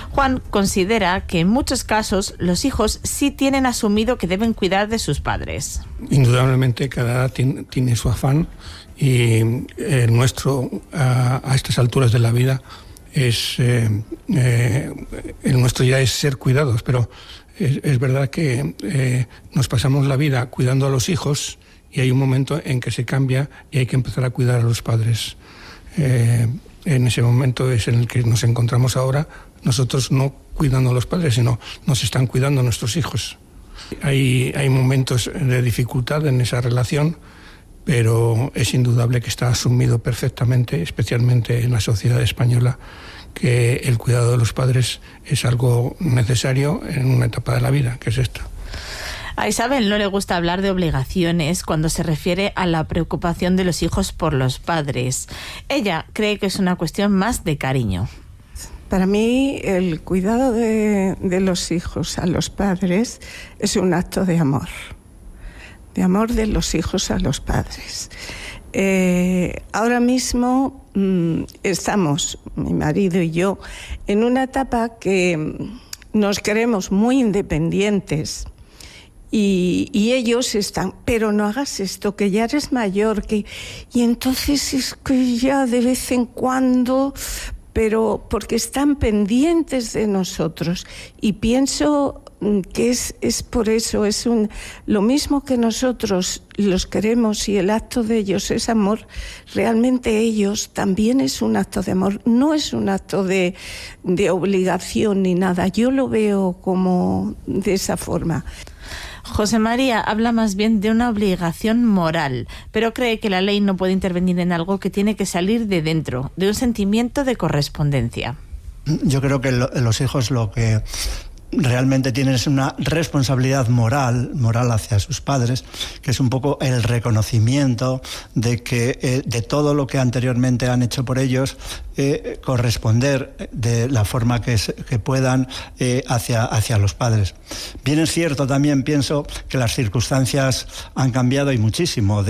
Juan considera que en muchos casos los hijos sí tienen asumido que deben cuidar de sus padres. Indudablemente cada edad tiene su afán y el nuestro a estas alturas de la vida el nuestro ya es ser cuidados, pero es verdad que nos pasamos la vida cuidando a los hijos y hay un momento en que se cambia y hay que empezar a cuidar a los padres. En ese momento es en el que nos encontramos ahora, nosotros no cuidando a los padres, sino nos están cuidando nuestros hijos. Hay momentos de dificultad en esa relación, pero es indudable que está asumido perfectamente, especialmente en la sociedad española, que el cuidado de los padres es algo necesario en una etapa de la vida, que es esta. A Isabel no le gusta hablar de obligaciones cuando se refiere a la preocupación de los hijos por los padres. Ella cree que es una cuestión más de cariño. Para mí, el cuidado de los hijos a los padres es un acto de amor de los hijos a los padres. Ahora mismo estamos, mi marido y yo, en una etapa que nos queremos muy independientes y ellos están, pero no hagas esto, que ya eres mayor, y entonces es que ya de vez en cuando, pero porque están pendientes de nosotros, y pienso que es por eso, lo mismo que nosotros los queremos y el acto de ellos es amor, realmente ellos también es un acto de amor, no es un acto de obligación ni nada, yo lo veo como de esa forma. José María habla más bien de una obligación moral, pero cree que la ley no puede intervenir en algo que tiene que salir de dentro, de un sentimiento de correspondencia. Yo creo que los hijos lo que realmente tienen es una responsabilidad moral hacia sus padres, que es un poco el reconocimiento de que de todo lo que anteriormente han hecho por ellos, corresponder de la forma que puedan hacia los padres. Bien es cierto, también pienso que las circunstancias han cambiado y muchísimo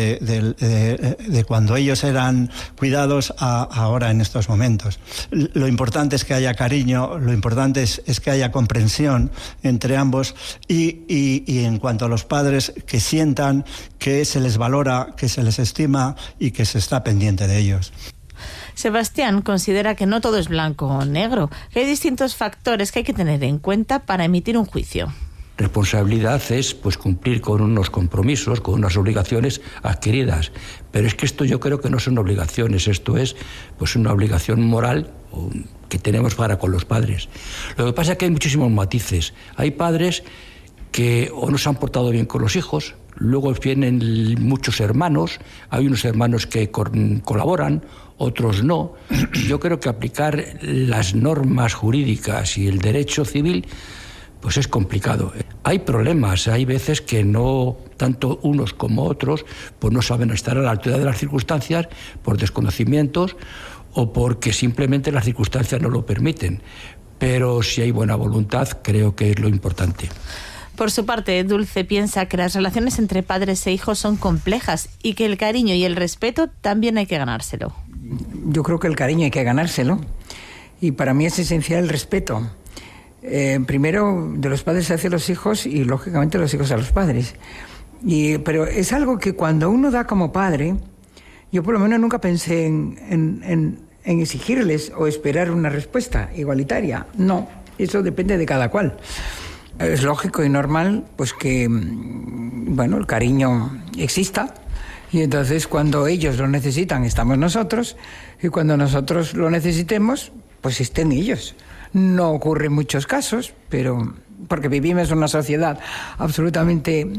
de cuando ellos eran cuidados a ahora en estos momentos. Lo importante es que haya cariño, lo importante es que haya comprensión entre ambos y en cuanto a los padres, que sientan que se les valora, que se les estima y que se está pendiente de ellos. Sebastián considera que no todo es blanco o negro, que hay distintos factores que hay que tener en cuenta para emitir un juicio. Responsabilidad es cumplir con unos compromisos, con unas obligaciones adquiridas. Pero es que esto yo creo que no son obligaciones, esto es una obligación moral que tenemos para con los padres. Lo que pasa es que hay muchísimos matices. Hay padres que o no se han portado bien con los hijos, luego vienen muchos hermanos, hay unos hermanos que colaboran, otros no. Yo creo que aplicar las normas jurídicas y el derecho civil es complicado. Hay problemas, hay veces que no, tanto unos como otros, no saben estar a la altura de las circunstancias por desconocimientos o porque simplemente las circunstancias no lo permiten. Pero si hay buena voluntad, creo que es lo importante. Por su parte, Dulce piensa que las relaciones entre padres e hijos son complejas y que el cariño y el respeto también hay que ganárselo. Yo creo que el cariño hay que ganárselo y para mí es esencial el respeto. Primero de los padres hacia los hijos y lógicamente los hijos a los padres. Pero es algo que cuando uno da como padre, yo por lo menos nunca pensé en exigirles o esperar una respuesta igualitaria. No, eso depende de cada cual. Es lógico y normal que el cariño exista y entonces cuando ellos lo necesitan estamos nosotros y cuando nosotros lo necesitemos estén ellos. No ocurre en muchos casos, pero porque vivimos en una sociedad absolutamente,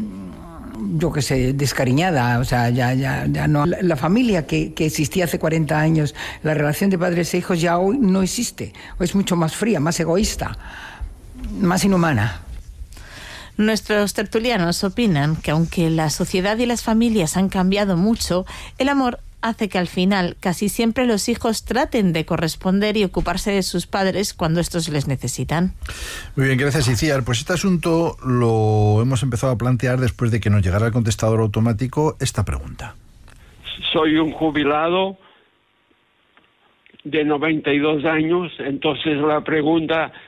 descariñada, o sea, ya no. La familia que existía hace 40 años, la relación de padres e hijos ya hoy no existe, o es mucho más fría, más egoísta, más inhumana. Nuestros tertulianos opinan que aunque la sociedad y las familias han cambiado mucho, el amor hace que al final casi siempre los hijos traten de corresponder y ocuparse de sus padres cuando estos les necesitan. Muy bien, gracias, Iciar. Pues este asunto lo hemos empezado a plantear después de que nos llegara el contestador automático esta pregunta. Soy un jubilado de 92 años, entonces la pregunta